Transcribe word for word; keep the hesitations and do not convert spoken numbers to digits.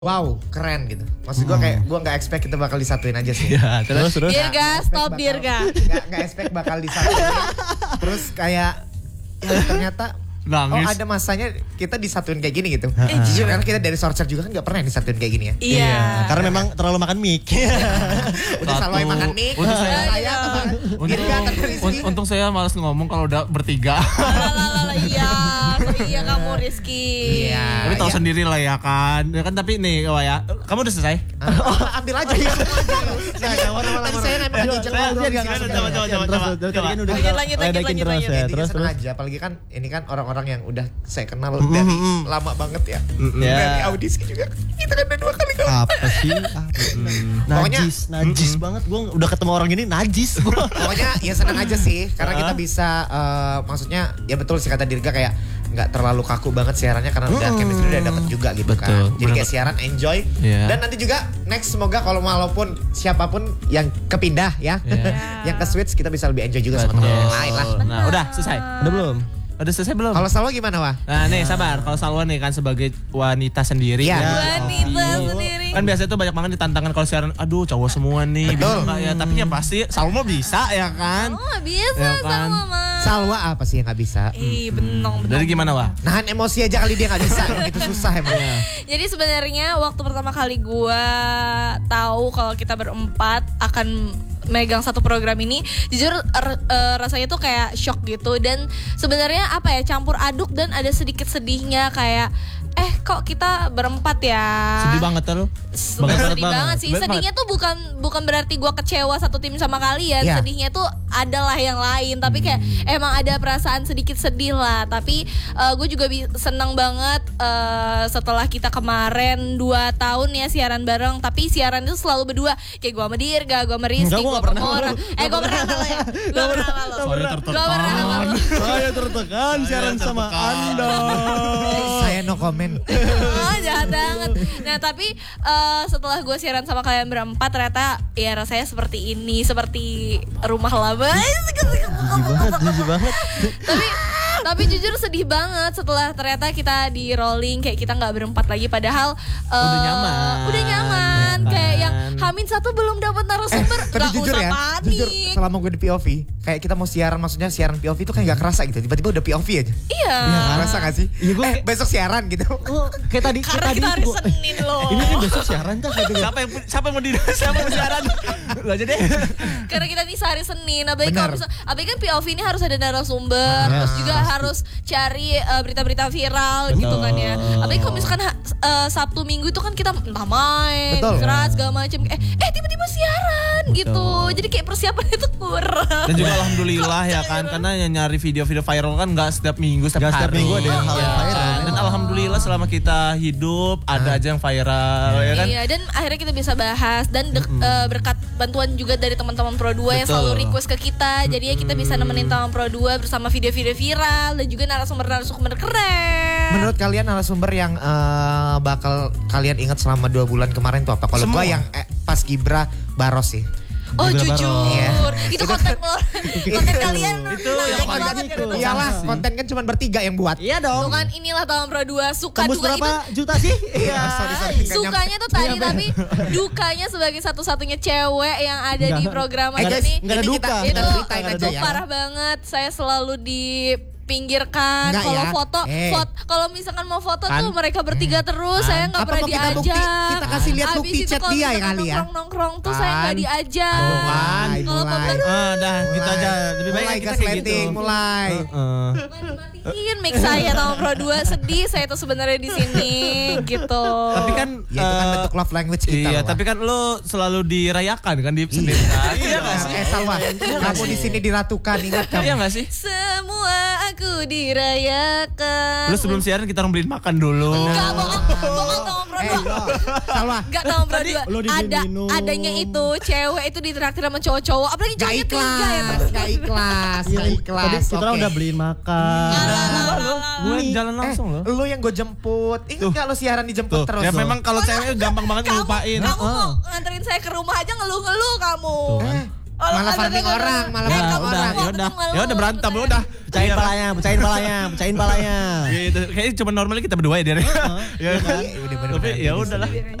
Wow, keren gitu. Maksud gue kayak gue nggak expect kita bakal disatuin aja sih. Ya, terus terus. Dirga, stop Dirga. Nggak nggak expect bakal disatuin. Terus kayak ya, ternyata Nangis. oh ada masanya kita disatuin kayak gini gitu. Eh, jujur karena kita dari Sorcer juga kan nggak pernah disatuin kayak gini ya. Iya. Iya. Karena memang terlalu makan mic. Udah selalu makan mie. Untung saya, Saya teman Dirga untung, terus un- untung saya malas ngomong kalau udah bertiga. Lalalala, iya, iya kamu Rizky. Iya. Tapi tahu ya. sendiri lah ya kan. Ya kan tapi nih Wah ya, kamu udah selesai? Oh, ambil aja ya semua aja. Tadi saya nembak ngajak ngobrol di sini. Coba coba coba coba. Coba. Lanjut, lanjut, lanjut, Ledekin lanjut, terus lanjut. ya. Terus Terus terus. aja apalagi kan ini kan orang-orang yang udah saya kenal dari lama banget ya. Ya. Dari audisi juga. Kita kan udah dua kali kalau Apa sih? Ah, Pokoknya- najis, najis banget. Gue udah ketemu orang ini najis. Gua. Pokoknya ya senang aja sih karena kita bisa eh, maksudnya ya betul sih kata Dirga kayak nggak terlalu kaku banget siarannya karena udah chemistry udah dapet juga gitu kan. Betul, Jadi kayak bener. siaran enjoy Iya. dan nanti juga next semoga kalau walaupun siapapun yang kepindah ya Iya. yang ke switch kita bisa lebih enjoy juga sama teman yang lain lah. Nah, udah selesai. Udah belum? Udah selesai belum? Kalau Salwa gimana Wah? Nah nih sabar, kalau Salwa nih kan sebagai wanita sendiri Iya. ya. Wanita sendiri. Kan biasanya tuh banyak banget ditantangan kalau siaran, aduh cowok semua nih, Betul. bisa nggak ya? Tapi ya pasti Salwa bisa ya kan? Oh bisa Ya kan? sama mama. Salwa apa sih yang nggak bisa? Ih benong benong. Dari gimana Wah? Nahan emosi aja kali dia nggak bisa, itu susah emang. Jadi sebenarnya waktu pertama kali gua tahu kalau kita berempat akan megang satu program ini, jujur er, eh, rasanya tuh kayak shock gitu dan sebenarnya apa ya campur aduk dan ada sedikit sedihnya kayak eh kok kita berempat ya. Sedih banget tuh lu. Sebenarnya sedih banget. banget sih. Banget. Sedihnya tuh bukan bukan berarti gua kecewa satu tim sama kalian. Iya. Sedihnya tuh adalah yang lain. Tapi kayak emang ada perasaan sedikit sedih lah. Tapi gue juga bi- seneng banget eh, setelah kita kemarin dua tahun ya siaran bareng. Tapi siaran itu selalu berdua. Kayak gua sama Dirga, gua sama Rizky, Enggak, gua gua nggak sama pernah. Mora. Eh gua pernah sama lo ya. Gua pernah sama lo. Saya Gua tertekan. pernah sama lo. Saya tertekan siaran sama Anda. Saya no comment. Oh jahat banget. Nah tapi eh, setelah gue siaran sama kalian berempat ternyata ya rasanya seperti ini, seperti rumah lama. Jijik banget, jijik banget. tapi tapi jujur sedih banget setelah ternyata kita di rolling kayak kita nggak berempat lagi padahal eh, Udah nyaman. udah nyaman Nyaman. kayak yang Hamin satu belum dapat narasumber Tapi nggak jujur usah ya, panik. jujur selama gue di P O V, kayak kita mau siaran, maksudnya siaran P O V itu kayak gak kerasa gitu. Tiba-tiba udah P O V aja. Iya. Kerasa gak sih? Iya, gue- eh, besok siaran gitu. Oh, kayak tadi, kayak Karena tadi kita hari gua- Senin loh. Ini kan besok siaran kan kayak gitu. Siapa yang siapa yang mau di siapa yang mau siaran? Lu aja deh. Karena kita nih sehari Senin, apalagi Benar. kalau misal- apalagi kan P O V ini harus ada narasumber, Yes. terus juga harus cari uh, berita-berita viral gitu kan ya. Apalagi kalau misalkan ha- uh, Sabtu Minggu itu kan kita entah main, Betul. keras segala macam. Eh, eh tiba-tiba siaran gitu. Jadi kayak persiapannya itu kurang. Dan juga alhamdulillah ya kan, karena yang nyari video-video viral kan nggak setiap minggu, setiap Nggak setiap hari. minggu ada yang hal yang Iya. viral. Dan alhamdulillah selama kita hidup ada aja yang viral ya kan. Iya, dan akhirnya kita bisa bahas dan dek- uh, berkat bantuan juga dari teman-teman Pro dua yang Betul. selalu request ke kita. Jadinya kita bisa nemenin teman Pro dua bersama video-video viral dan juga narasumber-narasumber keren. Menurut kalian narasumber yang eh, bakal kalian ingat selama dua bulan kemarin tuh apa? Kalau Semua. gue yang eh, pas Gibra Baros sih. Oh Gibra jujur, Baros. Iya. itu konten lo, konten kalian Itu naik yang banget konten kan itu. itu. Iyalah, sih. konten kan cuma bertiga yang buat. Iya Tuh dong. kan inilah tahun Pro dua suka Tembus duka berapa itu. juta sih? Iya, sorry, sorry, nggak Sukanya nyampe. tuh tadi Nggak tapi dukanya sebagai satu-satunya cewek yang ada di Nggak. program Eh guys, ini. nggak ada ini duka. kita, Itu, kita ceritain nggak aja itu ya. parah banget. Saya selalu dipinggirkan. Enggak Kalau ya. foto, Eh. foto kalau misalkan mau foto Kan? tuh mereka bertiga terus. Saya nggak Apa pernah mau kita diajak. bukti? Kita kasih lihat Abis bukti itu chat kalau dia ya misalkan kali ya. Nongkrong-nongkrong tuh saya Kan? nggak diajak. Aduh, kan? Kalau Mulai. baru Ah, dah gitu Mulai. aja. Lebih baik mulai kita kayak gitu. gaslighting, mulai. Heeh. matiin mic saya tahun Pro dua sedih saya tuh sebenarnya di sini gitu. Tapi kan Ya itu kan eh, bentuk love language kita. Iya, loh, tapi kan lo selalu dirayakan kan di sendiri kan? Iya nggak sih? Eh Salwa, kamu di sini diratukan, ingat kamu. Iya nggak sih? Semua aku dirayakan. Lu sebelum siaran kita orang beliin makan dulu. Enggak bohong, bohong tahun Pro Eh, dua. Salwa, Enggak tahun Pro Tadi dua. lo dibeliin Ada minum. adanya itu cewek itu ditraktir sama cowok-cowok. Apalagi gak cowoknya tiga ya. ikhlas, Mas. gak ikhlas, Iya, gak ikhlas. tadi kita Oke. udah beliin makan. Gue jalan langsung eh, loh. lu yang gue jemput. Ingat gak lo siaran dijemput Tuh, terus? ya lo? memang kalau cewek gampang banget Kamu, ngelupain. kamu mau nganterin saya ke rumah aja ngeluh-ngeluh kamu. Tuh kan. Eh, Malah farming orang, malah Ya farming udah, orang. ya udah, Malah ya udah berantem malah udah. Pecahin Iya kan? palanya, pecahin palanya, pecahin palanya. Gitu. Kayaknya cuma normalnya kita berdua ya dia. Ya kan? Iya, udah bener-bener Tapi ya gitu udahlah.